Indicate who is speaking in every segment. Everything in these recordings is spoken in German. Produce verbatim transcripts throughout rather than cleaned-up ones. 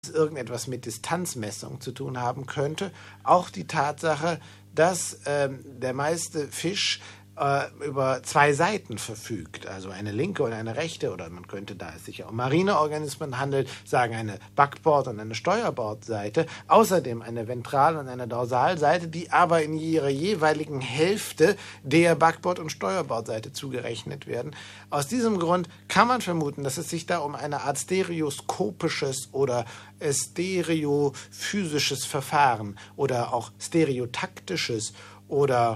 Speaker 1: irgendetwas mit Distanzmessung zu tun haben könnte. Auch die Tatsache, dass ähm, der meiste Fisch äh, über zwei Seiten verfügt, also eine linke und eine rechte, oder man könnte, da es sich ja um Marineorganismen handelt, sagen eine Backbord- und eine Steuerbordseite, außerdem eine Ventral- und eine Dorsalseite, die aber in ihrer jeweiligen Hälfte der Backbord- und Steuerbordseite zugerechnet werden. Aus diesem Grund kann man vermuten, dass es sich da um eine Art stereoskopisches oder stereophysisches Verfahren oder auch stereotaktisches oder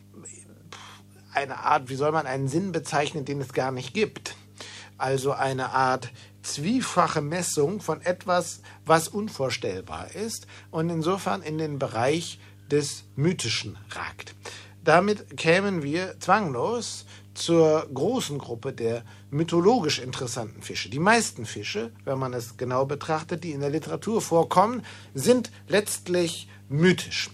Speaker 1: eine Art, wie soll man einen Sinn bezeichnen, den es gar nicht gibt. Also eine Art zwiefache Messung von etwas, was unvorstellbar ist und insofern in den Bereich des Mythischen ragt. Damit kämen wir zwanglos zur großen Gruppe der mythologisch interessanten Fische. Die meisten Fische, wenn man es genau betrachtet, die in der Literatur vorkommen, sind letztlich mythisch.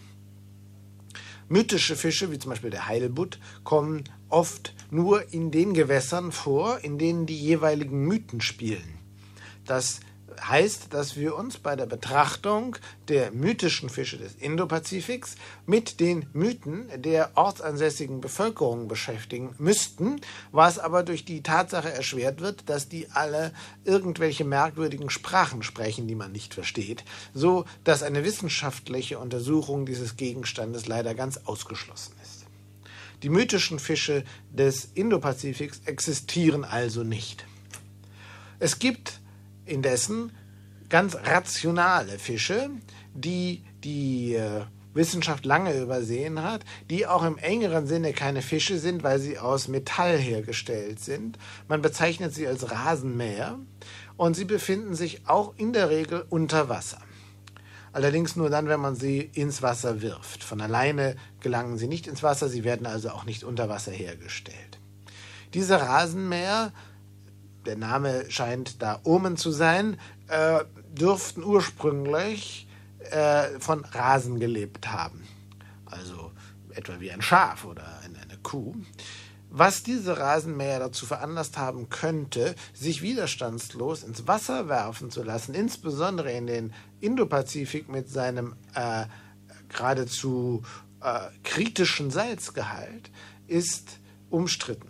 Speaker 1: Mythische Fische, wie zum Beispiel der Heilbutt, kommen oft nur in den Gewässern vor, in denen die jeweiligen Mythen spielen. Das heißt, dass wir uns bei der Betrachtung der mythischen Fische des Indopazifiks mit den Mythen der ortsansässigen Bevölkerung beschäftigen müssten, was aber durch die Tatsache erschwert wird, dass die alle irgendwelche merkwürdigen Sprachen sprechen, die man nicht versteht, so dass eine wissenschaftliche Untersuchung dieses Gegenstandes leider ganz ausgeschlossen ist. Die mythischen Fische des Indopazifiks existieren also nicht. Es gibt indessen ganz rationale Fische, die die äh, Wissenschaft lange übersehen hat, die auch im engeren Sinne keine Fische sind, weil sie aus Metall hergestellt sind. Man bezeichnet sie als Rasenmäher und sie befinden sich auch in der Regel unter Wasser. Allerdings nur dann, wenn man sie ins Wasser wirft. Von alleine gelangen sie nicht ins Wasser, sie werden also auch nicht unter Wasser hergestellt. Diese Rasenmäher, der Name scheint da Omen zu sein, äh, dürften ursprünglich äh, von Rasen gelebt haben. Also etwa wie ein Schaf oder eine, eine Kuh. Was diese Rasenmäher dazu veranlasst haben könnte, sich widerstandslos ins Wasser werfen zu lassen, insbesondere in den Indopazifik mit seinem äh, geradezu äh, kritischen Salzgehalt, ist umstritten.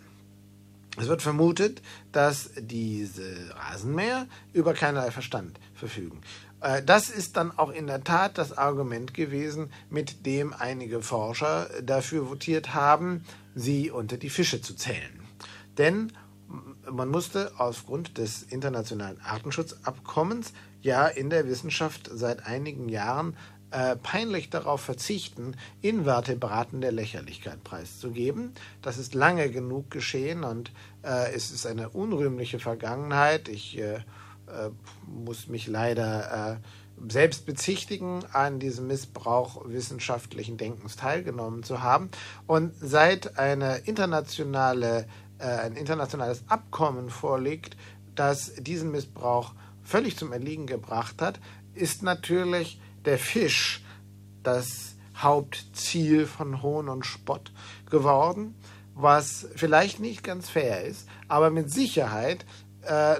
Speaker 1: Es wird vermutet, dass diese Rasenmäher über keinerlei Verstand verfügen. Das ist dann auch in der Tat das Argument gewesen, mit dem einige Forscher dafür votiert haben, sie unter die Fische zu zählen. Denn man musste aufgrund des internationalen Artenschutzabkommens ja in der Wissenschaft seit einigen Jahren Äh, peinlich darauf verzichten, Invertebraten der Lächerlichkeit preiszugeben. Das ist lange genug geschehen und äh, es ist eine unrühmliche Vergangenheit. Ich äh, äh, muss mich leider äh, selbst bezichtigen, an diesem Missbrauch wissenschaftlichen Denkens teilgenommen zu haben. Und seit eine internationale, äh, ein internationales Abkommen vorliegt, das diesen Missbrauch völlig zum Erliegen gebracht hat, ist natürlich der Fisch das Hauptziel von Hohn und Spott geworden, was vielleicht nicht ganz fair ist, aber mit Sicherheit äh,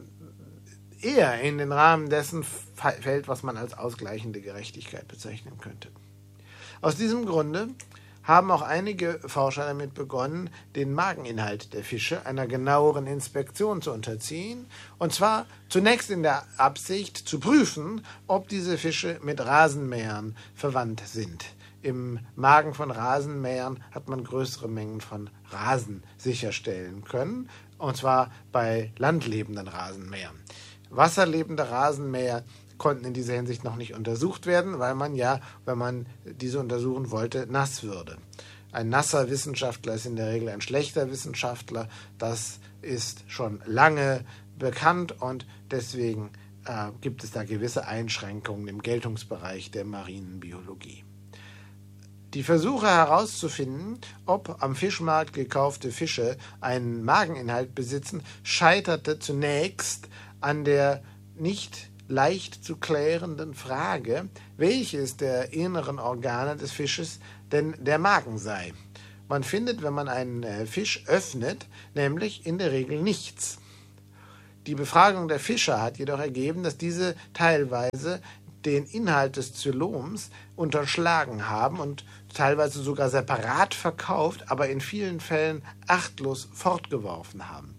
Speaker 1: eher in den Rahmen dessen fällt, was man als ausgleichende Gerechtigkeit bezeichnen könnte. Aus diesem Grunde haben auch einige Forscher damit begonnen, den Mageninhalt der Fische einer genaueren Inspektion zu unterziehen, und zwar zunächst in der Absicht zu prüfen, ob diese Fische mit Rasenmähern verwandt sind. Im Magen von Rasenmähern hat man größere Mengen von Rasen sicherstellen können, und zwar bei landlebenden Rasenmähern. Wasserlebende Rasenmäher konnten in dieser Hinsicht noch nicht untersucht werden, weil man ja, wenn man diese untersuchen wollte, nass würde. Ein nasser Wissenschaftler ist in der Regel ein schlechter Wissenschaftler. Das ist schon lange bekannt und deswegen äh, gibt es da gewisse Einschränkungen im Geltungsbereich der Marinenbiologie. Die Versuche herauszufinden, ob am Fischmarkt gekaufte Fische einen Mageninhalt besitzen, scheiterte zunächst an der nicht leicht zu klärenden Frage, welches der inneren Organe des Fisches denn der Magen sei. Man findet, wenn man einen Fisch öffnet, nämlich in der Regel nichts. Die Befragung der Fischer hat jedoch ergeben, dass diese teilweise den Inhalt des Zyloms unterschlagen haben und teilweise sogar separat verkauft, aber in vielen Fällen achtlos fortgeworfen haben.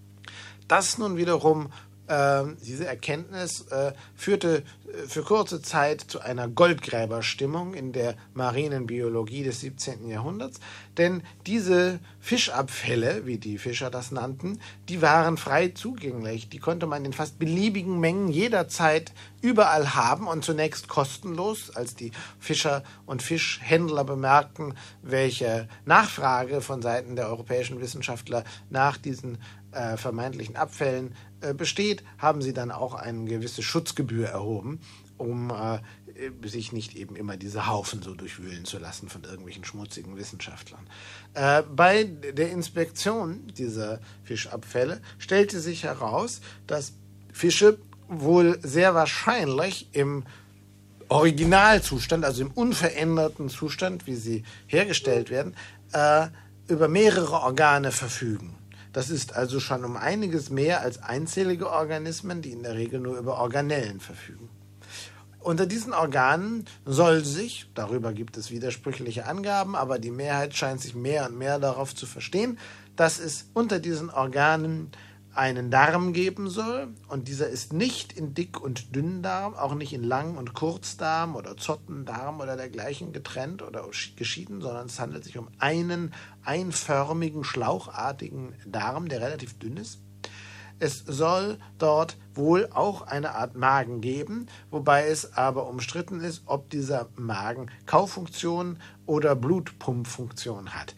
Speaker 1: Das nun wiederum, äh, diese Erkenntnis äh, führte für kurze Zeit zu einer Goldgräberstimmung in der Marinenbiologie des siebzehnten Jahrhunderts, denn diese Fischabfälle, wie die Fischer das nannten, die waren frei zugänglich. Die konnte man in fast beliebigen Mengen jederzeit überall haben und zunächst kostenlos, als die Fischer und Fischhändler bemerkten, welche Nachfrage von Seiten der europäischen Wissenschaftler nach diesen äh, vermeintlichen Abfällen äh, besteht, haben sie dann auch eine gewisse Schutzgebühr erhoben, um äh, sich nicht eben immer diese Haufen so durchwühlen zu lassen von irgendwelchen schmutzigen Wissenschaftlern. Äh, bei der Inspektion dieser Fischabfälle stellte sich heraus, dass Fische wohl sehr wahrscheinlich im Originalzustand, also im unveränderten Zustand, wie sie hergestellt werden, äh, über mehrere Organe verfügen. Das ist also schon um einiges mehr als einzellige Organismen, die in der Regel nur über Organellen verfügen. Unter diesen Organen soll sich, darüber gibt es widersprüchliche Angaben, aber die Mehrheit scheint sich mehr und mehr darauf zu verstehen, dass es unter diesen Organen einen Darm geben soll, und dieser ist nicht in Dick- und Dünndarm, auch nicht in Lang- und Kurzdarm oder Zottendarm oder dergleichen getrennt oder geschieden, sondern es handelt sich um einen einförmigen, schlauchartigen Darm, der relativ dünn ist. Es soll dort wohl auch eine Art Magen geben, wobei es aber umstritten ist, ob dieser Magen Kaufunktion oder Blutpumpfunktion hat.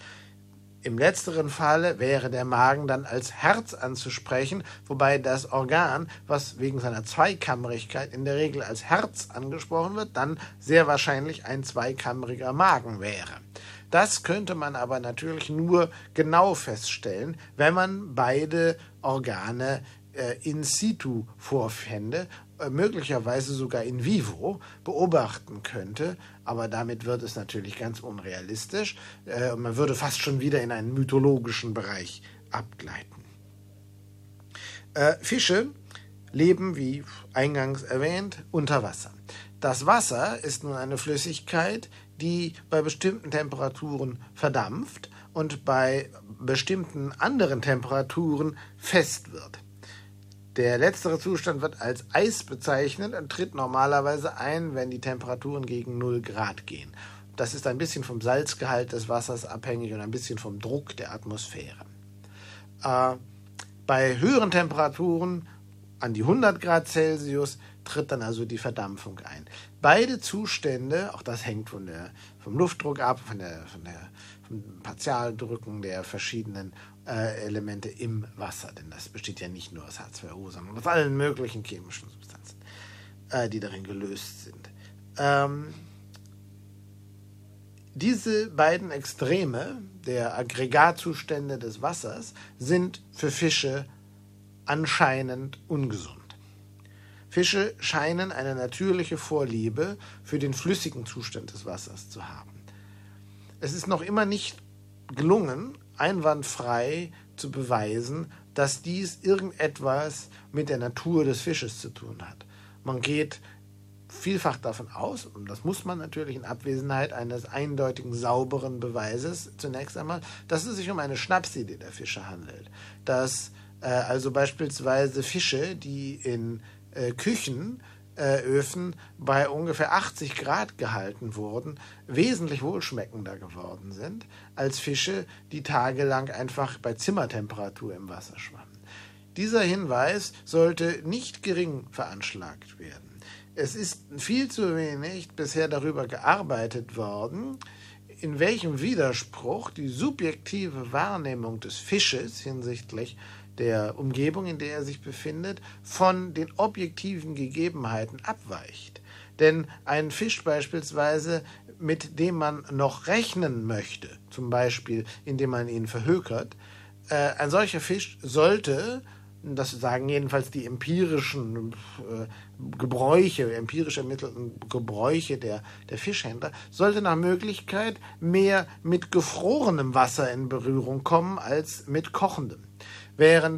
Speaker 1: Im letzteren Falle wäre der Magen dann als Herz anzusprechen, wobei das Organ, was wegen seiner Zweikammerigkeit in der Regel als Herz angesprochen wird, dann sehr wahrscheinlich ein zweikammeriger Magen wäre. Das könnte man aber natürlich nur genau feststellen, wenn man beide Organe äh, in situ vorfände, äh, möglicherweise sogar in vivo beobachten könnte, aber damit wird es natürlich ganz unrealistisch. Äh, man würde fast schon wieder in einen mythologischen Bereich abgleiten. Äh, Fische leben, wie eingangs erwähnt, unter Wasser. Das Wasser ist nun eine Flüssigkeit, die bei bestimmten Temperaturen verdampft und bei bestimmten anderen Temperaturen fest wird. Der letztere Zustand wird als Eis bezeichnet und tritt normalerweise ein, wenn die Temperaturen gegen null Grad gehen. Das ist ein bisschen vom Salzgehalt des Wassers abhängig und ein bisschen vom Druck der Atmosphäre. Äh, bei höheren Temperaturen, an die hundert Grad Celsius, tritt dann also die Verdampfung ein. Beide Zustände, auch das hängt von der, vom Luftdruck ab, von der, von der vom Partialdrücken der verschiedenen äh, Elemente im Wasser, denn das besteht ja nicht nur aus H zwei O, sondern aus allen möglichen chemischen Substanzen, äh, die darin gelöst sind. Ähm, diese beiden Extreme der Aggregatzustände des Wassers sind für Fische anscheinend ungesund. Fische scheinen eine natürliche Vorliebe für den flüssigen Zustand des Wassers zu haben. Es ist noch immer nicht gelungen, einwandfrei zu beweisen, dass dies irgendetwas mit der Natur des Fisches zu tun hat. Man geht vielfach davon aus, und das muss man natürlich in Abwesenheit eines eindeutigen, sauberen Beweises zunächst einmal, dass es sich um eine Schnapsidee der Fische handelt. Dass äh, also beispielsweise Fische, die in äh, Küchenöfen äh, bei ungefähr achtzig Grad gehalten wurden, wesentlich wohlschmeckender geworden sind als Fische, die tagelang einfach bei Zimmertemperatur im Wasser schwammen. Dieser Hinweis sollte nicht gering veranschlagt werden. Es ist viel zu wenig bisher darüber gearbeitet worden, in welchem Widerspruch die subjektive Wahrnehmung des Fisches hinsichtlich der Umgebung, in der er sich befindet, von den objektiven Gegebenheiten abweicht. Denn ein Fisch beispielsweise, mit dem man noch rechnen möchte, zum Beispiel indem man ihn verhökert, äh, ein solcher Fisch sollte, das sagen jedenfalls die empirischen äh, Gebräuche, empirisch ermittelten Gebräuche der, der Fischhändler, sollte nach Möglichkeit mehr mit gefrorenem Wasser in Berührung kommen als mit kochendem. Während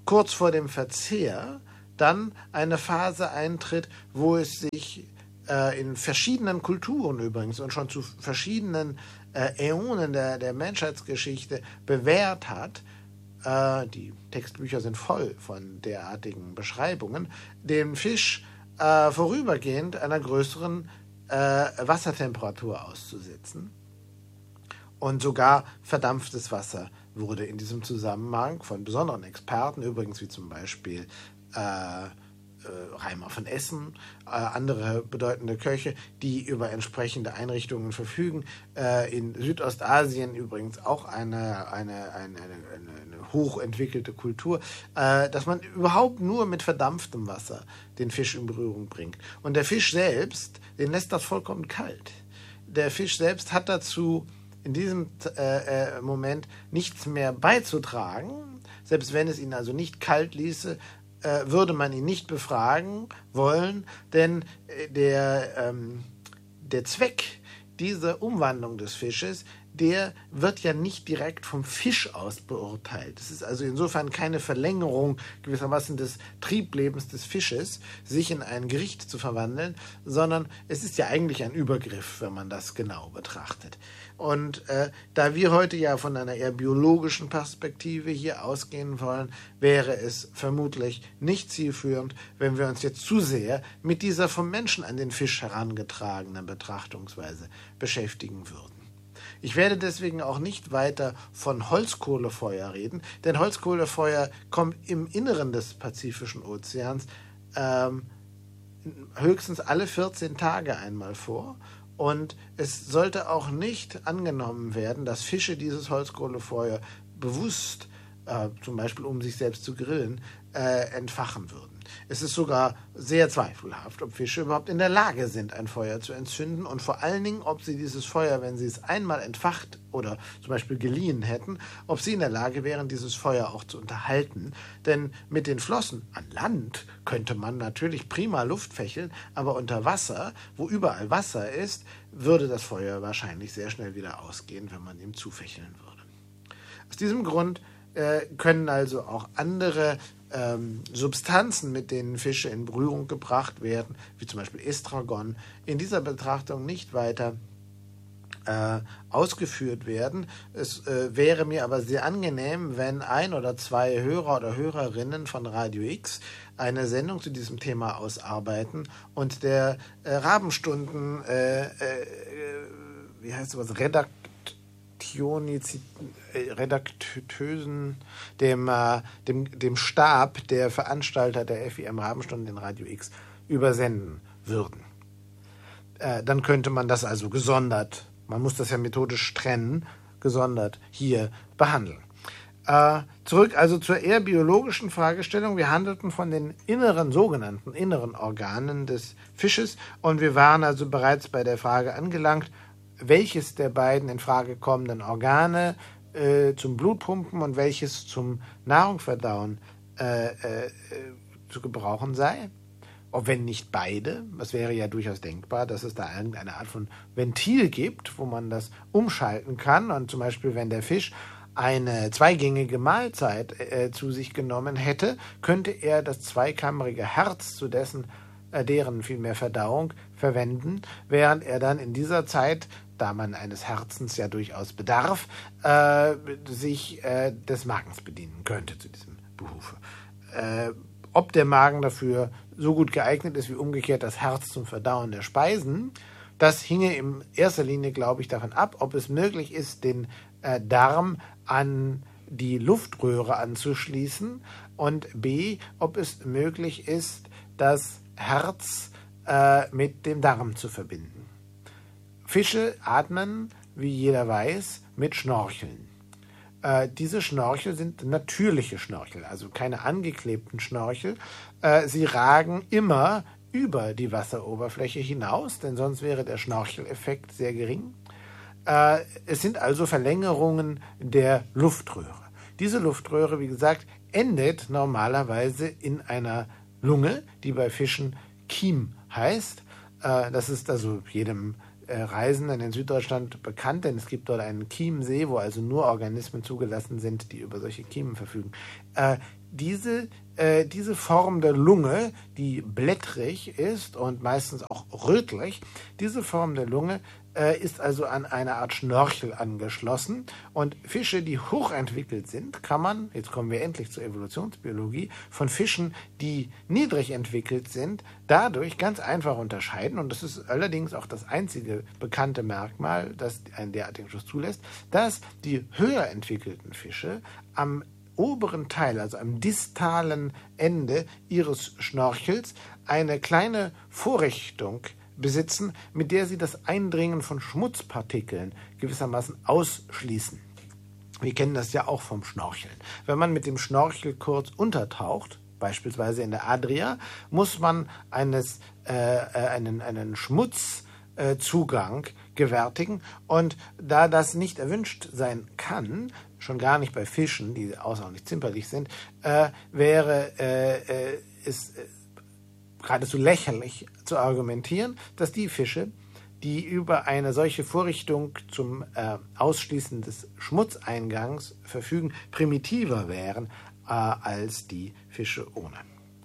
Speaker 1: kurz vor dem Verzehr dann eine Phase eintritt, wo es sich äh, in verschiedenen Kulturen übrigens und schon zu verschiedenen äh, Äonen der, der Menschheitsgeschichte bewährt hat, äh, die Textbücher sind voll von derartigen Beschreibungen, den Fisch äh, vorübergehend einer größeren äh, Wassertemperatur auszusetzen. Und sogar verdampftes Wasser wurde in diesem Zusammenhang von besonderen Experten, übrigens wie zum Beispiel äh, äh, Reimer von Essen, äh, andere bedeutende Köche, die über entsprechende Einrichtungen verfügen, äh, in Südostasien übrigens auch eine, eine, eine, eine, eine hochentwickelte Kultur, äh, dass man überhaupt nur mit verdampftem Wasser den Fisch in Berührung bringt. Und der Fisch selbst, den lässt das vollkommen kalt. Der Fisch selbst hat dazu in diesem äh, Moment nichts mehr beizutragen. Selbst wenn es ihn also nicht kalt ließe, äh, würde man ihn nicht befragen wollen, denn der, ähm, der Zweck dieser Umwandlung des Fisches, der wird ja nicht direkt vom Fisch aus beurteilt. Es ist also insofern keine Verlängerung gewissermaßen des Trieblebens des Fisches, sich in ein Gericht zu verwandeln, sondern es ist ja eigentlich ein Übergriff, wenn man das genau betrachtet. Und äh, da wir heute ja von einer eher biologischen Perspektive hier ausgehen wollen, wäre es vermutlich nicht zielführend, wenn wir uns jetzt zu sehr mit dieser vom Menschen an den Fisch herangetragenen Betrachtungsweise beschäftigen würden. Ich werde deswegen auch nicht weiter von Holzkohlefeuer reden, denn Holzkohlefeuer kommt im Inneren des Pazifischen Ozeans ähm, höchstens alle vierzehn Tage einmal vor. Und es sollte auch nicht angenommen werden, dass Fische dieses Holzkohlefeuer bewusst, äh, zum Beispiel um sich selbst zu grillen, äh, entfachen würden. Es ist sogar sehr zweifelhaft, ob Fische überhaupt in der Lage sind, ein Feuer zu entzünden und vor allen Dingen, ob sie dieses Feuer, wenn sie es einmal entfacht oder zum Beispiel geliehen hätten, ob sie in der Lage wären, dieses Feuer auch zu unterhalten. Denn mit den Flossen an Land könnte man natürlich prima Luft fächeln, aber unter Wasser, wo überall Wasser ist, würde das Feuer wahrscheinlich sehr schnell wieder ausgehen, wenn man ihm zufächeln würde. Aus diesem Grund äh, können also auch andere ähm, Substanzen, mit denen Fische in Berührung gebracht werden, wie zum Beispiel Estragon, in dieser Betrachtung nicht weiter äh, ausgeführt werden. Es äh, wäre mir aber sehr angenehm, wenn ein oder zwei Hörer oder Hörerinnen von Radio X eine Sendung zu diesem Thema ausarbeiten und der äh, Rabenstunden äh, äh, wie heißt sowas, Redakt redaktösen, dem, äh, dem, dem Stab der Veranstalter der F I M Rabenstunden in Radio X übersenden würden. Äh, dann könnte man das also gesondert, man muss das ja methodisch trennen, gesondert hier behandeln. Äh, zurück also zur eher biologischen Fragestellung. Wir handelten von den inneren, sogenannten inneren Organen des Fisches und wir waren also bereits bei der Frage angelangt, welches der beiden in Frage kommenden Organe äh, zum Blutpumpen und welches zum Nahrungsverdauen äh, äh, zu gebrauchen sei. Ob wenn nicht beide, das wäre ja durchaus denkbar, dass es da irgendeine Art von Ventil gibt, wo man das umschalten kann. Und zum Beispiel, wenn der Fisch eine zweigängige Mahlzeit äh, zu sich genommen hätte, könnte er das zweikammerige Herz zu dessen, äh, deren vielmehr Verdauung verwenden, während er dann in dieser Zeit, da man eines Herzens ja durchaus bedarf, äh, sich äh, des Magens bedienen könnte zu diesem Behufe. Äh, ob der Magen dafür so gut geeignet ist wie umgekehrt das Herz zum Verdauen der Speisen, das hinge in erster Linie, glaube ich, davon ab, ob es möglich ist, den äh, Darm an die Luftröhre anzuschließen und b, ob es möglich ist, das Herz äh, mit dem Darm zu verbinden. Fische atmen, wie jeder weiß, mit Schnorcheln. Äh, diese Schnorchel sind natürliche Schnorchel, also keine angeklebten Schnorchel. Äh, sie ragen immer über die Wasseroberfläche hinaus, denn sonst wäre der Schnorcheleffekt sehr gering. Äh, es sind also Verlängerungen der Luftröhre. Diese Luftröhre, wie gesagt, endet normalerweise in einer Lunge, die bei Fischen Kiem heißt. Äh, das ist also jedem Reisenden in Süddeutschland bekannt, denn es gibt dort einen Chiemsee, wo also nur Organismen zugelassen sind, die über solche Kiemen verfügen. Äh, diese, äh, diese Form der Lunge, die blättrig ist und meistens auch rötlich, diese Form der Lunge äh, ist also an eine Art Schnorchel angeschlossen. Und Fische, die hochentwickelt sind, kann man, jetzt kommen wir endlich zur Evolutionsbiologie, von Fischen, die niedrig entwickelt sind, dadurch ganz einfach unterscheiden. Und das ist allerdings auch das einzige bekannte Merkmal, das einen derartigen Schluss zulässt, dass die höher entwickelten Fische am oberen Teil, also am distalen Ende ihres Schnorchels, eine kleine Vorrichtung besitzen, mit der sie das Eindringen von Schmutzpartikeln gewissermaßen ausschließen. Wir kennen das ja auch vom Schnorcheln. Wenn man mit dem Schnorchel kurz untertaucht, beispielsweise in der Adria, muss man eines, äh, einen, einen Schmutzzugang gewärtigen. Und da das nicht erwünscht sein kann, schon gar nicht bei Fischen, die außerordentlich zimperlich sind, äh, wäre äh, äh, es äh, geradezu lächerlich zu argumentieren, dass die Fische, die über eine solche Vorrichtung zum äh, Ausschließen des Schmutzeingangs verfügen, primitiver wären äh, als die Fische ohne.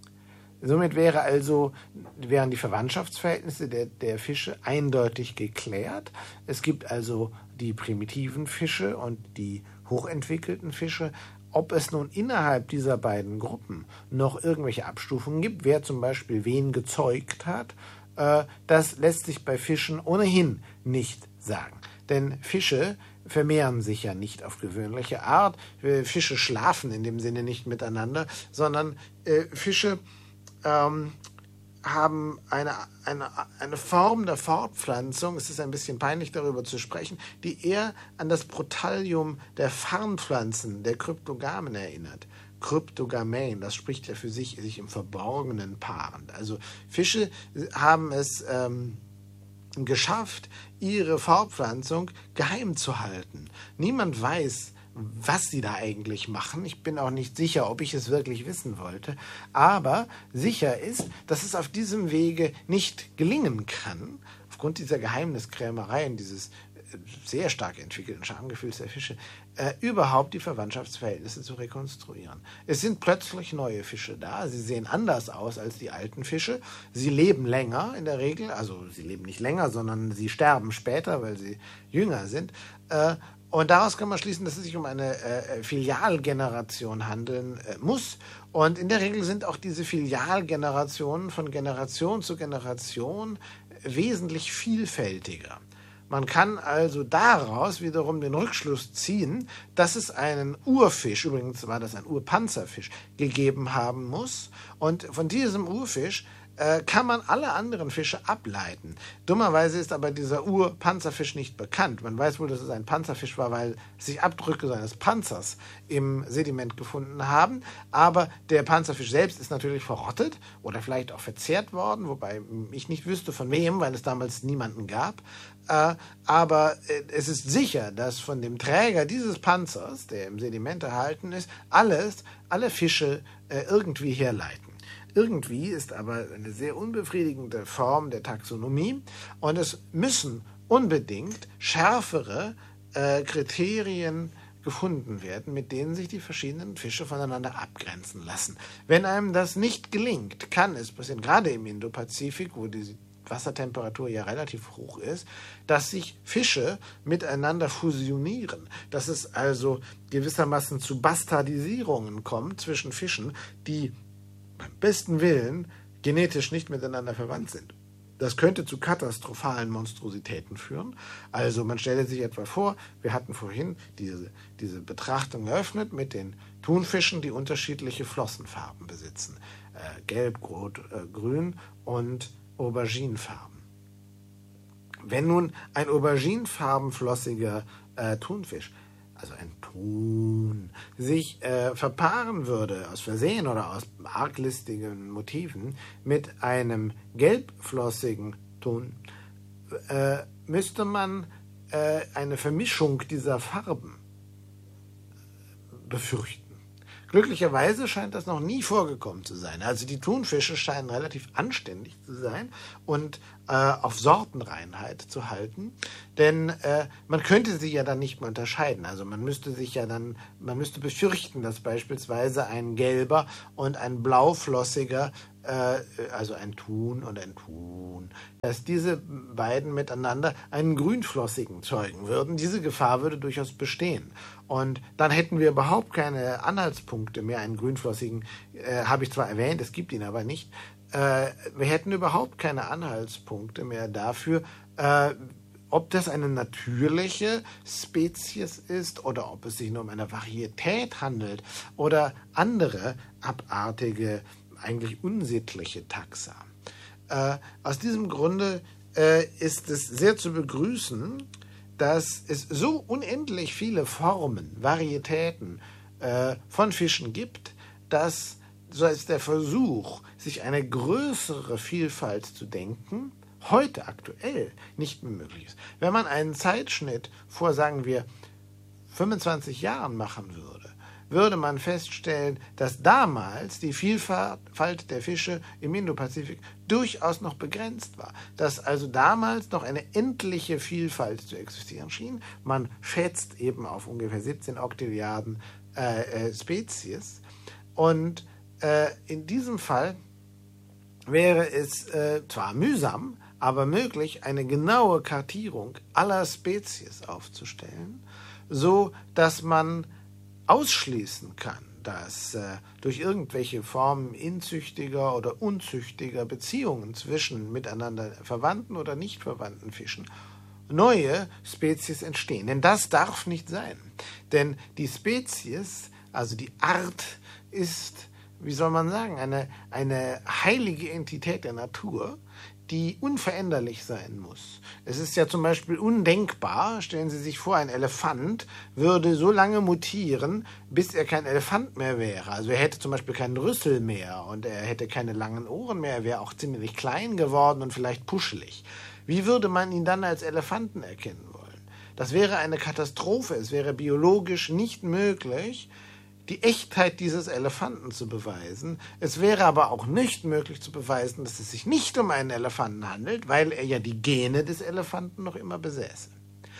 Speaker 1: Somit wäre also, wären die Verwandtschaftsverhältnisse der, der Fische eindeutig geklärt. Es gibt also die primitiven Fische und die hochentwickelten Fische. Ob es nun innerhalb dieser beiden Gruppen noch irgendwelche Abstufungen gibt, wer zum Beispiel wen gezeugt hat, äh, das lässt sich bei Fischen ohnehin nicht sagen. Denn Fische vermehren sich ja nicht auf gewöhnliche Art. Fische schlafen in dem Sinne nicht miteinander, sondern äh, Fische ähm, haben eine, eine, eine Form der Fortpflanzung, es ist ein bisschen peinlich darüber zu sprechen, die eher an das Protallium der Farnpflanzen, der Kryptogamen erinnert. Kryptogamen, das spricht ja für sich, sich im Verborgenen paarend. Also Fische haben es ähm, geschafft, ihre Fortpflanzung geheim zu halten. Niemand weiß, was sie da eigentlich machen. Ich bin auch nicht sicher, ob ich es wirklich wissen wollte. Aber sicher ist, dass es auf diesem Wege nicht gelingen kann, aufgrund dieser Geheimniskrämerei und dieses sehr stark entwickelten Schamgefühls der Fische, äh, überhaupt die Verwandtschaftsverhältnisse zu rekonstruieren. Es sind plötzlich neue Fische da. Sie sehen anders aus als die alten Fische. Sie leben länger in der Regel. Also sie leben nicht länger, sondern sie sterben später, weil sie jünger sind. Äh, Und daraus kann man schließen, dass es sich um eine äh, Filialgeneration handeln äh, muss. Und in der Regel sind auch diese Filialgenerationen von Generation zu Generation wesentlich vielfältiger. Man kann also daraus wiederum den Rückschluss ziehen, dass es einen Urfisch, übrigens war das ein Urpanzerfisch, gegeben haben muss. Und von diesem Urfisch kann man alle anderen Fische ableiten. Dummerweise ist aber dieser Urpanzerfisch nicht bekannt. Man weiß wohl, dass es ein Panzerfisch war, weil sich Abdrücke seines Panzers im Sediment gefunden haben. Aber der Panzerfisch selbst ist natürlich verrottet oder vielleicht auch verzehrt worden, wobei ich nicht wüsste von wem, weil es damals niemanden gab. Aber es ist sicher, dass von dem Träger dieses Panzers, der im Sediment erhalten ist, alles, alle Fische irgendwie herleiten. Irgendwie ist aber eine sehr unbefriedigende Form der Taxonomie und es müssen unbedingt schärfere äh, Kriterien gefunden werden, mit denen sich die verschiedenen Fische voneinander abgrenzen lassen. Wenn einem das nicht gelingt, kann es passieren, gerade im Indopazifik, wo die Wassertemperatur ja relativ hoch ist, dass sich Fische miteinander fusionieren, dass es also gewissermaßen zu Bastardisierungen kommt zwischen Fischen, die beim besten Willen genetisch nicht miteinander verwandt sind. Das könnte zu katastrophalen Monstrositäten führen. Also man stelle sich etwa vor, wir hatten vorhin diese, diese Betrachtung eröffnet mit den Thunfischen, die unterschiedliche Flossenfarben besitzen. Äh, Gelb, Rot, äh, Grün und Auberginefarben. Wenn nun ein auberginefarbenflossiger äh, Thunfisch, also ein Thun, sich äh, verpaaren würde, aus Versehen oder aus arglistigen Motiven, mit einem gelbflossigen Thun, äh, müsste man äh, eine Vermischung dieser Farben befürchten. Glücklicherweise scheint das noch nie vorgekommen zu sein. Also die Thunfische scheinen relativ anständig zu sein und äh, auf Sortenreinheit zu halten, denn äh, man könnte sie ja dann nicht mehr unterscheiden. Also man müsste sich ja dann, man müsste befürchten, dass beispielsweise ein gelber und ein blauflossiger, äh, also ein Thun und ein Thun, dass diese beiden miteinander einen grünflossigen zeugen würden. Diese Gefahr würde durchaus bestehen. Und dann hätten wir überhaupt keine Anhaltspunkte mehr. Einen grünflossigen äh, habe ich zwar erwähnt, es gibt ihn aber nicht. Äh, wir hätten überhaupt keine Anhaltspunkte mehr dafür, äh, ob das eine natürliche Spezies ist oder ob es sich nur um eine Varietät handelt oder andere abartige, eigentlich unsittliche Taxa. Äh, aus diesem Grunde äh, ist es sehr zu begrüßen, dass es so unendlich viele Formen, Varietäten äh, von Fischen gibt, dass so ist der Versuch, sich eine größere Vielfalt zu denken, heute aktuell nicht mehr möglich ist. Wenn man einen Zeitschnitt vor, sagen wir, fünfundzwanzig Jahren machen würde, würde man feststellen, dass damals die Vielfalt der Fische im Indopazifik durchaus noch begrenzt war. Dass also damals noch eine endliche Vielfalt zu existieren schien. Man schätzt eben auf ungefähr siebzehn Oktilliarden äh, äh, Spezies. Und äh, in diesem Fall wäre es äh, zwar mühsam, aber möglich, eine genaue Kartierung aller Spezies aufzustellen, so dass man ausschließen kann, dass äh, durch irgendwelche Formen inzüchtiger oder unzüchtiger Beziehungen zwischen miteinander verwandten oder nicht verwandten Fischen neue Spezies entstehen. Denn das darf nicht sein. Denn die Spezies, also die Art, ist, wie soll man sagen, eine, eine heilige Entität der Natur, die unveränderlich sein muss. Es ist ja zum Beispiel undenkbar, stellen Sie sich vor, ein Elefant würde so lange mutieren, bis er kein Elefant mehr wäre. Also er hätte zum Beispiel keinen Rüssel mehr und er hätte keine langen Ohren mehr, er wäre auch ziemlich klein geworden und vielleicht puschelig. Wie würde man ihn dann als Elefanten erkennen wollen? Das wäre eine Katastrophe, es wäre biologisch nicht möglich, die Echtheit dieses Elefanten zu beweisen. Es wäre aber auch nicht möglich zu beweisen, dass es sich nicht um einen Elefanten handelt, weil er ja die Gene des Elefanten noch immer besäße.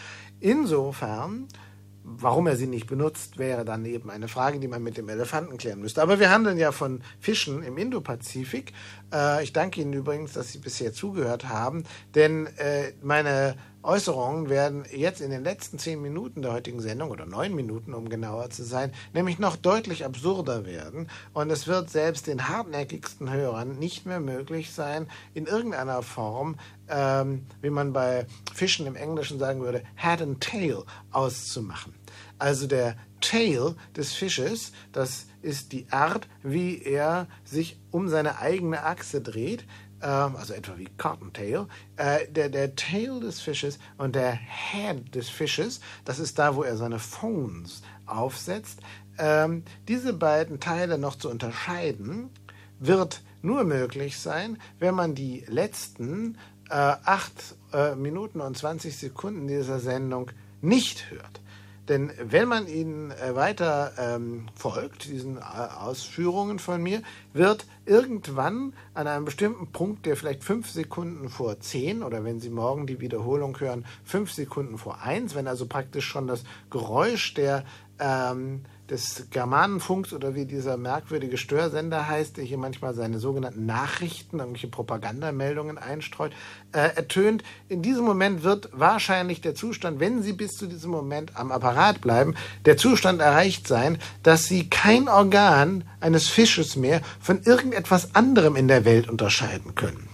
Speaker 1: Insofern, warum er sie nicht benutzt, wäre dann eben eine Frage, die man mit dem Elefanten klären müsste. Aber wir handeln ja von Fischen im Indopazifik. Äh, ich danke Ihnen übrigens, dass Sie bisher zugehört haben, denn äh, meine Äußerungen werden jetzt in den letzten zehn Minuten der heutigen Sendung, oder neun Minuten, um genauer zu sein, nämlich noch deutlich absurder werden. Und es wird selbst den hartnäckigsten Hörern nicht mehr möglich sein, in irgendeiner Form, ähm, wie man bei Fischen im Englischen sagen würde, Head and Tail auszumachen. Also der Tail des Fisches, das ist die Art, wie er sich um seine eigene Achse dreht, also etwa wie Cottontail, äh, der, der Tail des Fisches und der Head des Fisches, das ist da, wo er seine Phones aufsetzt. Ähm, diese beiden Teile noch zu unterscheiden, wird nur möglich sein, wenn man die letzten äh, acht äh, Minuten und zwanzig Sekunden dieser Sendung nicht hört. Denn wenn man ihnen weiter ähm, folgt, diesen Ausführungen von mir, wird irgendwann an einem bestimmten Punkt, der vielleicht fünf Sekunden vor zehn oder wenn Sie morgen die Wiederholung hören, fünf Sekunden vor eins, wenn also praktisch schon das Geräusch der ähm, des Germanenfunks oder wie dieser merkwürdige Störsender heißt, der hier manchmal seine sogenannten Nachrichten, irgendwelche Propagandameldungen einstreut, äh, ertönt. In diesem Moment wird wahrscheinlich der Zustand, wenn Sie bis zu diesem Moment am Apparat bleiben, der Zustand erreicht sein, dass Sie kein Organ eines Fisches mehr von irgendetwas anderem in der Welt unterscheiden können.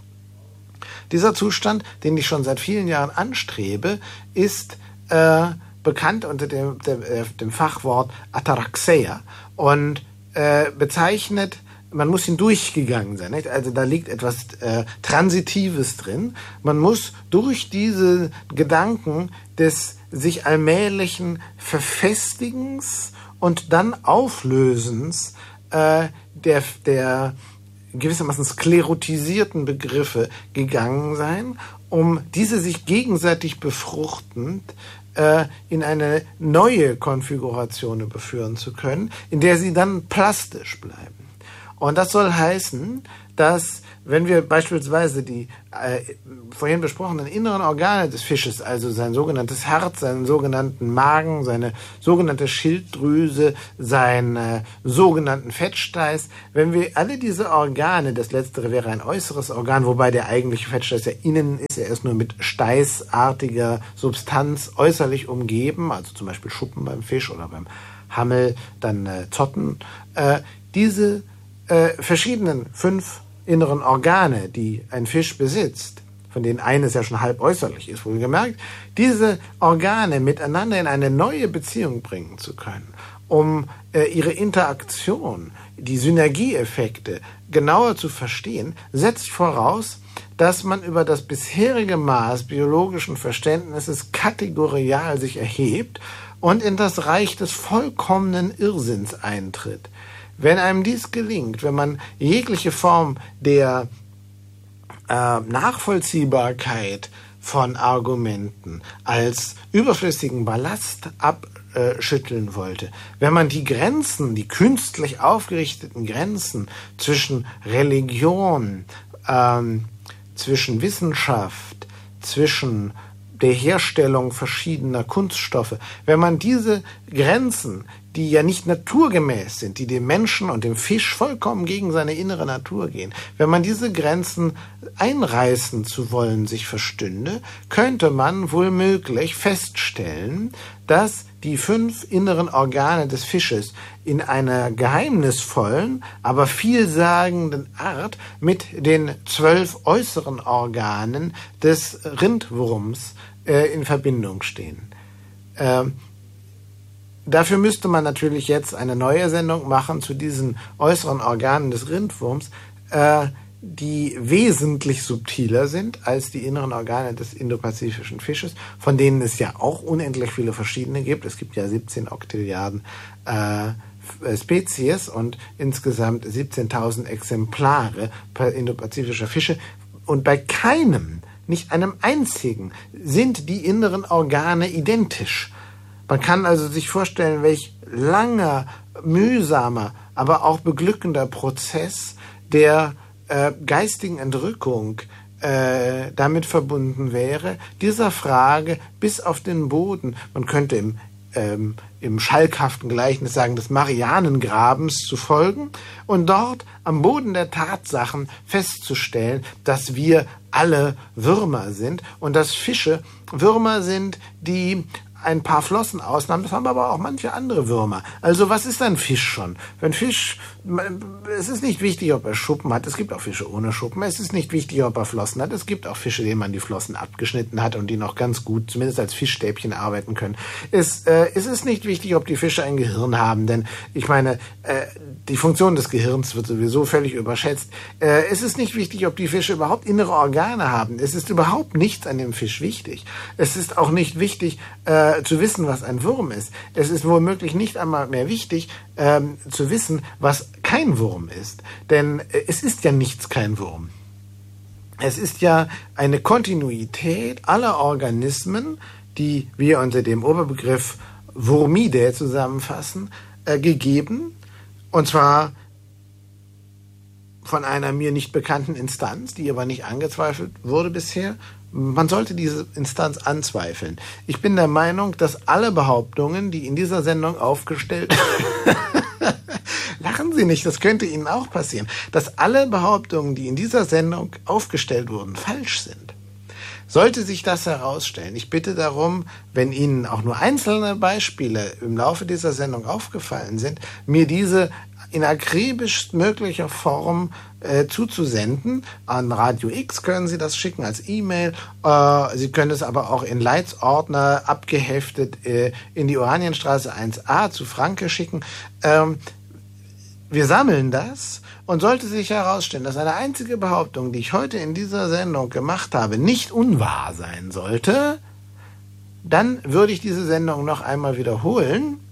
Speaker 1: Dieser Zustand, den ich schon seit vielen Jahren anstrebe, ist äh, bekannt unter dem, dem, dem Fachwort Ataraxia und äh, bezeichnet, man muss ihn durchgegangen sein, nicht? Also da liegt etwas äh, Transitives drin. Man muss durch diese Gedanken des sich allmählichen Verfestigens und dann Auflösens äh, der, der gewissermaßen sklerotisierten Begriffe gegangen sein, um diese sich gegenseitig befruchtend äh, in eine neue Konfiguration überführen zu können, in der sie dann plastisch bleiben. Und das soll heißen, dass wenn wir beispielsweise die äh, vorhin besprochenen inneren Organe des Fisches, also sein sogenanntes Herz, seinen sogenannten Magen, seine sogenannte Schilddrüse, seinen äh, sogenannten Fettsteiß, wenn wir alle diese Organe, das letztere wäre ein äußeres Organ, wobei der eigentliche Fettsteiß ja innen ist, er ist nur mit steißartiger Substanz äußerlich umgeben, also zum Beispiel Schuppen beim Fisch oder beim Hammel, dann äh, Zotten, äh, diese äh, verschiedenen fünf inneren Organe, die ein Fisch besitzt, von denen eines ja schon halb äußerlich ist, wohlgemerkt, diese Organe miteinander in eine neue Beziehung bringen zu können, um äh, ihre Interaktion, die Synergieeffekte genauer zu verstehen, setzt voraus, dass man über das bisherige Maß biologischen Verständnisses kategorial sich erhebt und in das Reich des vollkommenen Irrsinns eintritt. Wenn einem dies gelingt, wenn man jegliche Form der äh, Nachvollziehbarkeit von Argumenten als überflüssigen Ballast abschütteln wollte, wenn man die Grenzen, die künstlich aufgerichteten Grenzen zwischen Religion, ähm, zwischen Wissenschaft, zwischen der Herstellung verschiedener Kunststoffe, wenn man diese Grenzen, die ja nicht naturgemäß sind, die dem Menschen und dem Fisch vollkommen gegen seine innere Natur gehen, wenn man diese Grenzen einreißen zu wollen sich verstünde, könnte man wohl möglich feststellen, dass die fünf inneren Organe des Fisches in einer geheimnisvollen, aber vielsagenden Art mit den zwölf äußeren Organen des Rindwurms äh, in Verbindung stehen. Äh, Dafür müsste man natürlich jetzt eine neue Sendung machen zu diesen äußeren Organen des Rindwurms, äh, die wesentlich subtiler sind als die inneren Organe des indopazifischen Fisches, von denen es ja auch unendlich viele verschiedene gibt. Es gibt ja siebzehn Oktilliarden äh, Spezies und insgesamt siebzehntausend Exemplare indopazifischer Fische. Und bei keinem, nicht einem einzigen, sind die inneren Organe identisch. Man kann also sich vorstellen, welch langer, mühsamer, aber auch beglückender Prozess der äh, geistigen Entrückung äh, damit verbunden wäre, dieser Frage bis auf den Boden, man könnte im, ähm, im schalkhaften Gleichnis sagen, des Marianengrabens zu folgen und dort am Boden der Tatsachen festzustellen, dass wir alle Würmer sind und dass Fische Würmer sind, die ein paar Flossen ausnahmen, das haben aber auch manche andere Würmer. Also was ist ein Fisch schon? Wenn Fisch, es ist nicht wichtig, ob er Schuppen hat, es gibt auch Fische ohne Schuppen, es ist nicht wichtig, ob er Flossen hat, es gibt auch Fische, denen man die Flossen abgeschnitten hat und die noch ganz gut, zumindest als Fischstäbchen arbeiten können. Es, äh, es ist nicht wichtig, ob die Fische ein Gehirn haben, denn ich meine, äh, die Funktion des Gehirns wird sowieso völlig überschätzt. Äh, es ist nicht wichtig, ob die Fische überhaupt innere Organe haben. Es ist überhaupt nichts an dem Fisch wichtig. Es ist auch nicht wichtig, äh, zu wissen, was ein Wurm ist. Es ist womöglich nicht einmal mehr wichtig, ähm, zu wissen, was kein Wurm ist. Denn äh, es ist ja nichts kein Wurm. Es ist ja eine Kontinuität aller Organismen, die wir unter dem Oberbegriff Wurmidae zusammenfassen, äh, gegeben. Und zwar von einer mir nicht bekannten Instanz, die aber nicht angezweifelt wurde bisher. Man sollte diese Instanz anzweifeln. Ich bin der Meinung, dass alle Behauptungen, die in dieser Sendung aufgestellt lachen Sie nicht, das könnte Ihnen auch passieren, dass alle Behauptungen, die in dieser Sendung aufgestellt wurden, falsch sind. Sollte sich das herausstellen, ich bitte darum, wenn Ihnen auch nur einzelne Beispiele im Laufe dieser Sendung aufgefallen sind, mir diese in akribisch möglicher Form äh, zuzusenden. An Radio X können Sie das schicken als E-Mail. Äh, Sie können es aber auch in Leitsordner abgeheftet äh, in die Oranienstraße eins a zu Franke schicken. Ähm, wir sammeln das und sollte sich herausstellen, dass eine einzige Behauptung, die ich heute in dieser Sendung gemacht habe, nicht unwahr sein sollte, dann würde ich diese Sendung noch einmal wiederholen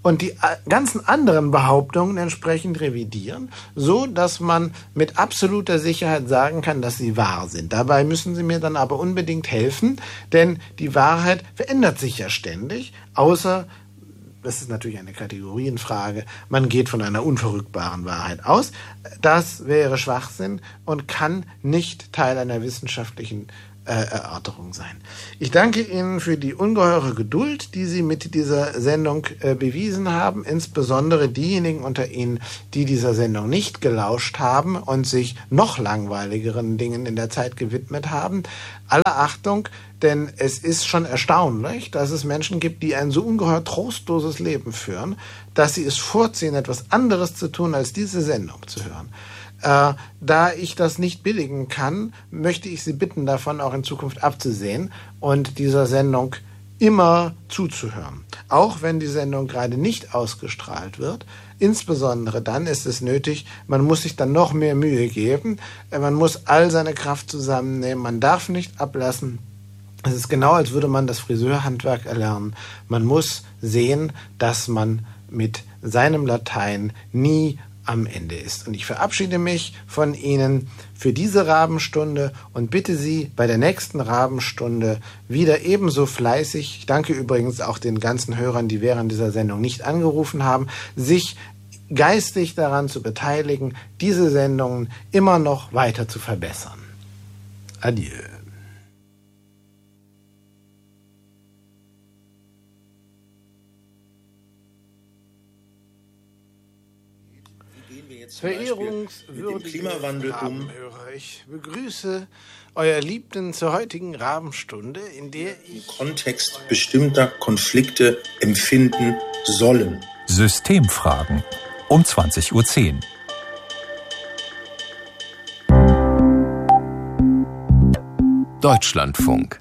Speaker 1: und die ganzen anderen Behauptungen entsprechend revidieren, so dass man mit absoluter Sicherheit sagen kann, dass sie wahr sind. Dabei müssen Sie mir dann aber unbedingt helfen, denn die Wahrheit verändert sich ja ständig, außer, das ist natürlich eine Kategorienfrage, man geht von einer unverrückbaren Wahrheit aus. Das wäre Schwachsinn und kann nicht Teil einer wissenschaftlichen Erörterung sein. Ich danke Ihnen für die ungeheure Geduld, die Sie mit dieser Sendung äh, bewiesen haben, insbesondere diejenigen unter Ihnen, die dieser Sendung nicht gelauscht haben und sich noch langweiligeren Dingen in der Zeit gewidmet haben. Alle Achtung, denn es ist schon erstaunlich, dass es Menschen gibt, die ein so ungeheuer trostloses Leben führen, dass sie es vorziehen, etwas anderes zu tun, als diese Sendung zu hören. Äh, da ich das nicht billigen kann, möchte ich Sie bitten, davon auch in Zukunft abzusehen und dieser Sendung immer zuzuhören. Auch wenn die Sendung gerade nicht ausgestrahlt wird, insbesondere dann ist es nötig, man muss sich dann noch mehr Mühe geben, man muss all seine Kraft zusammennehmen, man darf nicht ablassen. Es ist genau, als würde man das Friseurhandwerk erlernen. Man muss sehen, dass man mit seinem Latein nie am Ende ist. Und ich verabschiede mich von Ihnen für diese Rabenstunde und bitte Sie bei der nächsten Rabenstunde wieder ebenso fleißig, ich danke übrigens auch den ganzen Hörern, die während dieser Sendung nicht angerufen haben, sich geistig daran zu beteiligen, diese Sendungen immer noch weiter zu verbessern. Adieu. Verehrungswürdige
Speaker 2: Klimawandel um.
Speaker 1: Ich begrüße euer Liebten zur heutigen Rabenstunde, in der ich
Speaker 2: im Kontext bestimmter Konflikte empfinden sollen.
Speaker 3: Systemfragen um zwanzig Uhr zehn. Deutschlandfunk.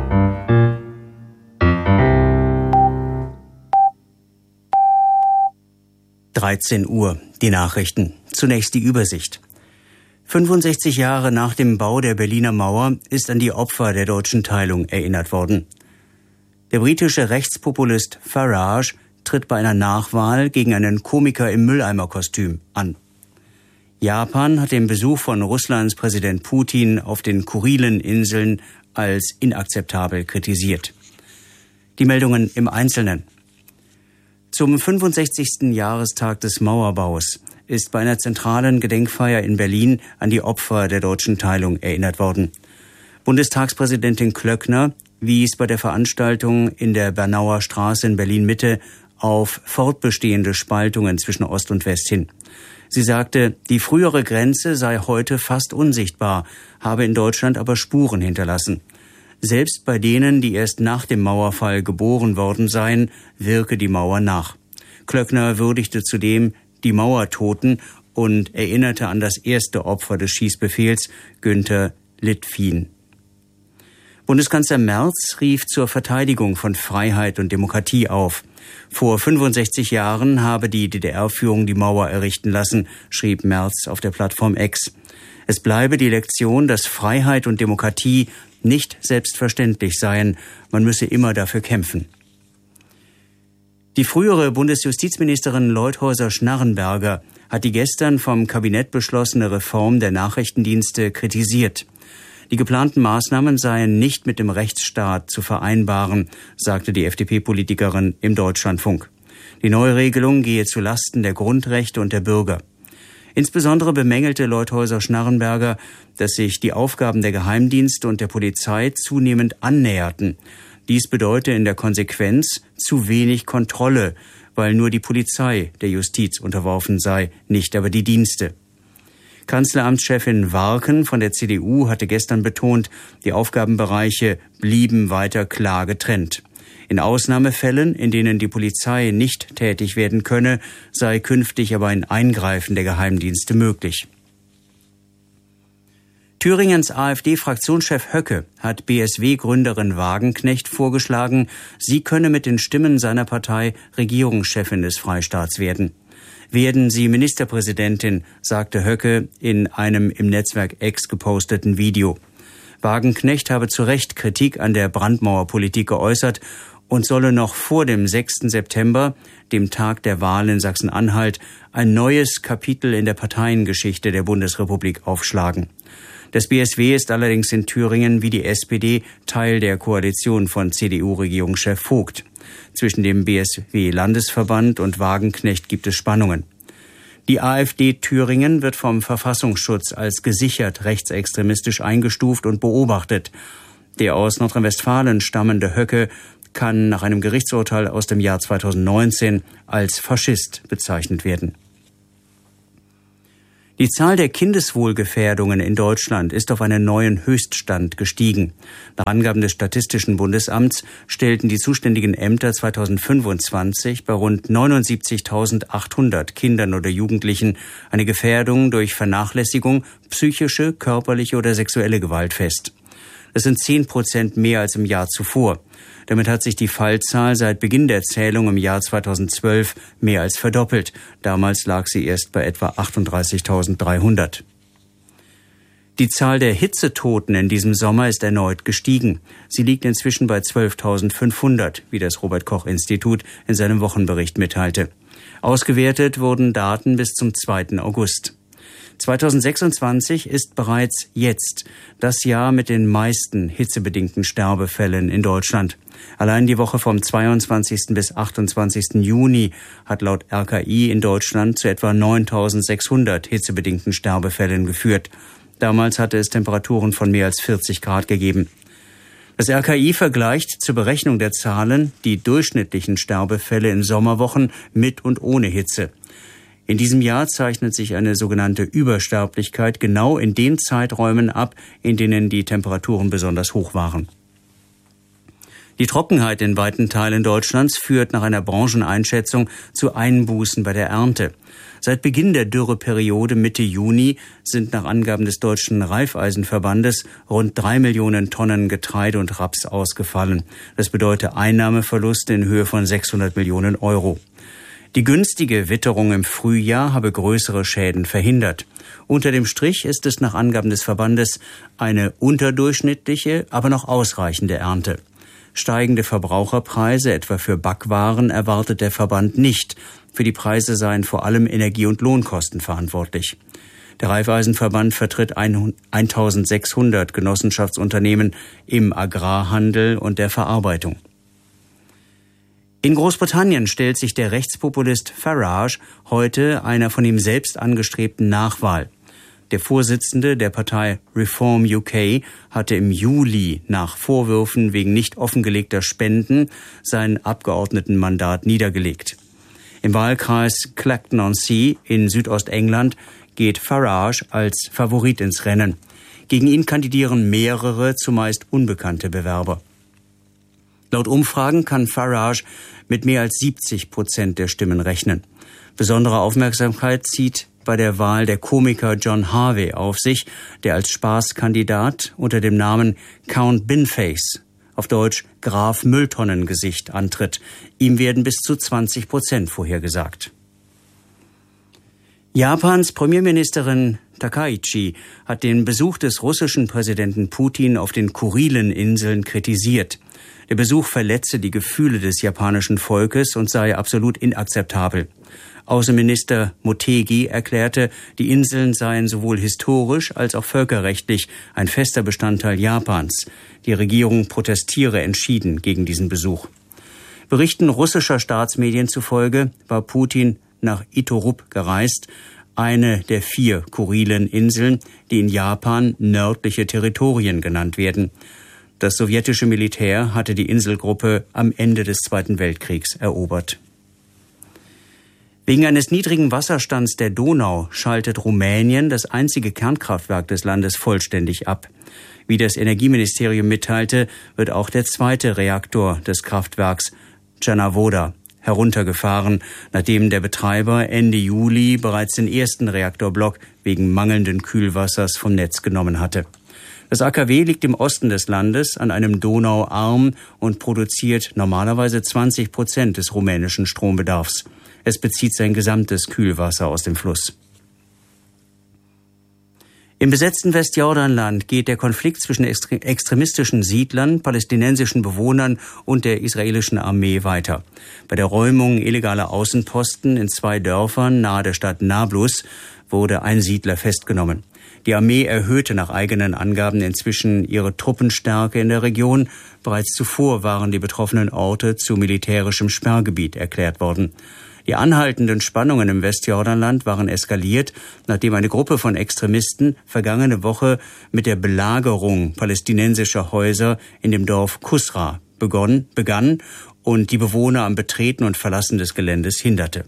Speaker 4: dreizehn Uhr, die Nachrichten. Zunächst die Übersicht. fünfundsechzig Jahre nach dem Bau der Berliner Mauer ist an die Opfer der deutschen Teilung erinnert worden. Der britische Rechtspopulist Farage tritt bei einer Nachwahl gegen einen Komiker im Mülleimerkostüm an. Japan hat den Besuch von Russlands Präsident Putin auf den Kurilen Inseln als inakzeptabel kritisiert. Die Meldungen im Einzelnen. Zum fünfundsechzigsten Jahrestag des Mauerbaus ist bei einer zentralen Gedenkfeier in Berlin an die Opfer der deutschen Teilung erinnert worden. Bundestagspräsidentin Klöckner wies bei der Veranstaltung in der Bernauer Straße in Berlin-Mitte auf fortbestehende Spaltungen zwischen Ost und West hin. Sie sagte, die frühere Grenze sei heute fast unsichtbar, habe in Deutschland aber Spuren hinterlassen. Selbst bei denen, die erst nach dem Mauerfall geboren worden seien, wirke die Mauer nach. Klöckner würdigte zudem die Mauertoten und erinnerte an das erste Opfer des Schießbefehls, Günter Littfien. Bundeskanzler Merz rief zur Verteidigung von Freiheit und Demokratie auf. Vor fünfundsechzig Jahren habe die D D R-Führung die Mauer errichten lassen, schrieb Merz auf der Plattform X. Es bleibe die Lektion, dass Freiheit und Demokratie nicht selbstverständlich seien. Man müsse immer dafür kämpfen. Die frühere Bundesjustizministerin Leuthäuser-Schnarrenberger hat die gestern vom Kabinett beschlossene Reform der Nachrichtendienste kritisiert. Die geplanten Maßnahmen seien nicht mit dem Rechtsstaat zu vereinbaren, sagte die F D P-Politikerin im Deutschlandfunk. Die neue Regelung gehe zu Lasten der Grundrechte und der Bürger. Insbesondere bemängelte Leuthäuser-Schnarrenberger, dass sich die Aufgaben der Geheimdienste und der Polizei zunehmend annäherten. Dies bedeute in der Konsequenz zu wenig Kontrolle, weil nur die Polizei der Justiz unterworfen sei, nicht aber die Dienste. Kanzleramtschefin Warken von der C D U hatte gestern betont, die Aufgabenbereiche blieben weiter klar getrennt. In Ausnahmefällen, in denen die Polizei nicht tätig werden könne, sei künftig aber ein Eingreifen der Geheimdienste möglich. Thüringens AfD-Fraktionschef Höcke hat B S W-Gründerin Wagenknecht vorgeschlagen, sie könne mit den Stimmen seiner Partei Regierungschefin des Freistaats werden. Werden Sie Ministerpräsidentin, sagte Höcke in einem im Netzwerk X geposteten Video. Wagenknecht habe zu Recht Kritik an der Brandmauerpolitik geäußert und solle noch vor dem sechsten September, dem Tag der Wahl in Sachsen-Anhalt, ein neues Kapitel in der Parteiengeschichte der Bundesrepublik aufschlagen. Das B S W ist allerdings in Thüringen wie die S P D Teil der Koalition von C D U-Regierungschef Vogt. Zwischen dem B S W-Landesverband und Wagenknecht gibt es Spannungen. Die AfD Thüringen wird vom Verfassungsschutz als gesichert rechtsextremistisch eingestuft und beobachtet. Der aus Nordrhein-Westfalen stammende Höcke kann nach einem Gerichtsurteil aus dem Jahr zweitausendneunzehn als Faschist bezeichnet werden. Die Zahl der Kindeswohlgefährdungen in Deutschland ist auf einen neuen Höchststand gestiegen. Nach Angaben des Statistischen Bundesamts stellten die zuständigen Ämter zweitausendfünfundzwanzig bei rund neunundsiebzigtausendachthundert Kindern oder Jugendlichen eine Gefährdung durch Vernachlässigung, psychische, körperliche oder sexuelle Gewalt fest. Das sind zehn Prozent mehr als im Jahr zuvor. Damit hat sich die Fallzahl seit Beginn der Zählung im Jahr zweitausendzwölf mehr als verdoppelt. Damals lag sie erst bei etwa achtunddreißigtausenddreihundert. Die Zahl der Hitzetoten in diesem Sommer ist erneut gestiegen. Sie liegt inzwischen bei zwölftausendfünfhundert, wie das Robert-Koch-Institut in seinem Wochenbericht mitteilte. Ausgewertet wurden Daten bis zum zweiten August. zweitausendsechsundzwanzig ist bereits jetzt das Jahr mit den meisten hitzebedingten Sterbefällen in Deutschland. Allein die Woche vom zweiundzwanzigsten bis achtundzwanzigsten Juni hat laut R K I in Deutschland zu etwa neuntausendsechshundert hitzebedingten Sterbefällen geführt. Damals hatte es Temperaturen von mehr als vierzig Grad gegeben. Das R K I vergleicht zur Berechnung der Zahlen die durchschnittlichen Sterbefälle in Sommerwochen mit und ohne Hitze. In diesem Jahr zeichnet sich eine sogenannte Übersterblichkeit genau in den Zeiträumen ab, in denen die Temperaturen besonders hoch waren. Die Trockenheit in weiten Teilen Deutschlands führt nach einer Brancheneinschätzung zu Einbußen bei der Ernte. Seit Beginn der Dürreperiode Mitte Juni sind nach Angaben des Deutschen Reifeisenverbandes rund drei Millionen Tonnen Getreide und Raps ausgefallen. Das bedeutet Einnahmeverluste in Höhe von sechshundert Millionen Euro. Die günstige Witterung im Frühjahr habe größere Schäden verhindert. Unter dem Strich ist es nach Angaben des Verbandes eine unterdurchschnittliche, aber noch ausreichende Ernte. Steigende Verbraucherpreise, etwa für Backwaren, erwartet der Verband nicht. Für die Preise seien vor allem Energie- und Lohnkosten verantwortlich. Der Raiffeisenverband vertritt eintausendsechshundert Genossenschaftsunternehmen im Agrarhandel und der Verarbeitung. In Großbritannien stellt sich der Rechtspopulist Farage heute einer von ihm selbst angestrebten Nachwahl. Der Vorsitzende der Partei Reform U K hatte im Juli nach Vorwürfen wegen nicht offengelegter Spenden sein Abgeordnetenmandat niedergelegt. Im Wahlkreis Clacton-on-Sea in Südostengland geht Farage als Favorit ins Rennen. Gegen ihn kandidieren mehrere, zumeist unbekannte Bewerber. Laut Umfragen kann Farage mit mehr als siebzig Prozent der Stimmen rechnen. Besondere Aufmerksamkeit zieht bei der Wahl der Komiker John Harvey auf sich, der als Spaßkandidat unter dem Namen Count Binface, auf Deutsch Graf Mülltonnengesicht, antritt. Ihm werden bis zu zwanzig Prozent vorhergesagt. Japans Premierministerin Takaichi hat den Besuch des russischen Präsidenten Putin auf den Kurileninseln kritisiert. Der Besuch verletze die Gefühle des japanischen Volkes und sei absolut inakzeptabel. Außenminister Motegi erklärte, die Inseln seien sowohl historisch als auch völkerrechtlich ein fester Bestandteil Japans. Die Regierung protestiere entschieden gegen diesen Besuch. Berichten russischer Staatsmedien zufolge war Putin nach Itorup gereist, eine der vier Kurileninseln, die in Japan nördliche Territorien genannt werden. Das sowjetische Militär hatte die Inselgruppe am Ende des Zweiten Weltkriegs erobert. Wegen eines niedrigen Wasserstands der Donau schaltet Rumänien das einzige Kernkraftwerk des Landes vollständig ab. Wie das Energieministerium mitteilte, wird auch der zweite Reaktor des Kraftwerks Cernavoda heruntergefahren, nachdem der Betreiber Ende Juli bereits den ersten Reaktorblock wegen mangelnden Kühlwassers vom Netz genommen hatte. Das A K W liegt im Osten des Landes an einem Donauarm und produziert normalerweise zwanzig Prozent des rumänischen Strombedarfs. Es bezieht sein gesamtes Kühlwasser aus dem Fluss. Im besetzten Westjordanland geht der Konflikt zwischen extremistischen Siedlern, palästinensischen Bewohnern und der israelischen Armee weiter. Bei der Räumung illegaler Außenposten in zwei Dörfern nahe der Stadt Nablus wurde ein Siedler festgenommen. Die Armee erhöhte nach eigenen Angaben inzwischen ihre Truppenstärke in der Region. Bereits zuvor waren die betroffenen Orte zu militärischem Sperrgebiet erklärt worden. Die anhaltenden Spannungen im Westjordanland waren eskaliert, nachdem eine Gruppe von Extremisten vergangene Woche mit der Belagerung palästinensischer Häuser in dem Dorf Kusra begonnen, begann und die Bewohner am Betreten und Verlassen des Geländes hinderte.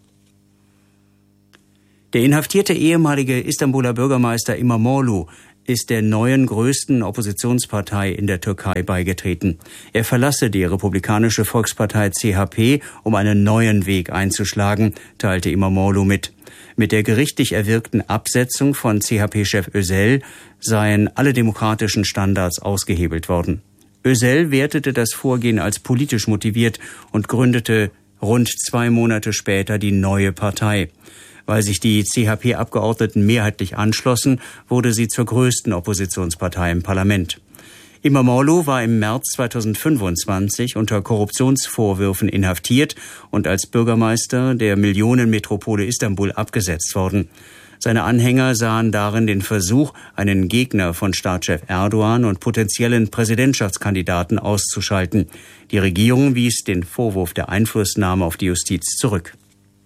Speaker 4: Der inhaftierte ehemalige Istanbuler Bürgermeister İmamoğlu ist der neuen größten Oppositionspartei in der Türkei beigetreten. Er verlasse die Republikanische Volkspartei C H P, um einen neuen Weg einzuschlagen, teilte İmamoğlu mit. Mit der gerichtlich erwirkten Absetzung von C H P-Chef Özel seien alle demokratischen Standards ausgehebelt worden. Özel wertete das Vorgehen als politisch motiviert und gründete rund zwei Monate später die neue Partei. Weil sich die C H P-Abgeordneten mehrheitlich anschlossen, wurde sie zur größten Oppositionspartei im Parlament. İmamoğlu war im März zweitausendfünfundzwanzig unter Korruptionsvorwürfen inhaftiert und als Bürgermeister der Millionenmetropole Istanbul abgesetzt worden. Seine Anhänger sahen darin den Versuch, einen Gegner von Staatschef Erdogan und potenziellen Präsidentschaftskandidaten auszuschalten. Die Regierung wies den Vorwurf der Einflussnahme auf die Justiz zurück.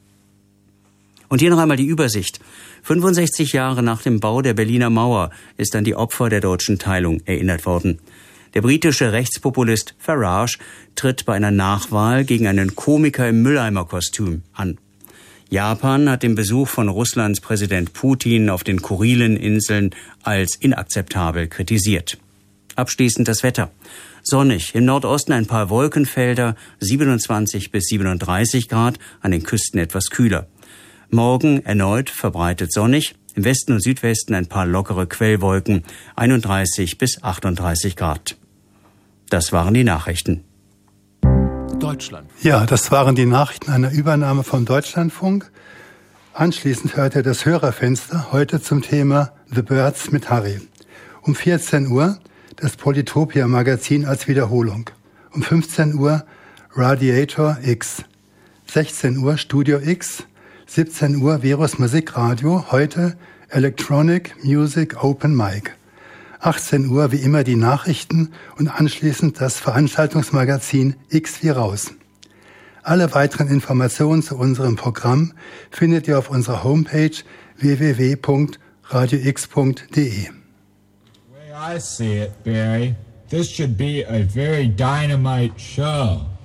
Speaker 4: Und hier noch einmal die Übersicht. fünfundsechzig Jahre nach dem Bau der Berliner Mauer ist an die Opfer der deutschen Teilung erinnert worden. Der britische Rechtspopulist Farage tritt bei einer Nachwahl gegen einen Komiker im Mülleimerkostüm an. Japan hat den Besuch von Russlands Präsident Putin auf den Kurileninseln als inakzeptabel kritisiert. Abschließend das Wetter. Sonnig, im Nordosten ein paar Wolkenfelder, siebenundzwanzig bis siebenunddreißig Grad, an den Küsten etwas kühler. Morgen erneut verbreitet sonnig, im Westen und Südwesten ein paar lockere Quellwolken, einunddreißig bis achtunddreißig Grad. Das waren die Nachrichten.
Speaker 5: Deutschland.
Speaker 6: Ja, das waren die Nachrichten einer Übernahme vom Deutschlandfunk. Anschließend hörte das Hörerfenster heute zum Thema The Birds mit Harry. Um vierzehn Uhr das Polytopia-Magazin als Wiederholung. Um fünfzehn Uhr Radiator X. sechzehn Uhr Studio X. siebzehn Uhr Virus Musikradio, heute Electronic Music Open Mic. achtzehn Uhr wie immer die Nachrichten und anschließend das Veranstaltungsmagazin X wie raus. Alle weiteren Informationen zu unserem Programm findet ihr auf unserer Homepage w w w punkt radio x punkt d e.
Speaker 7: The way I see it, Barry, this should be a very dynamite show.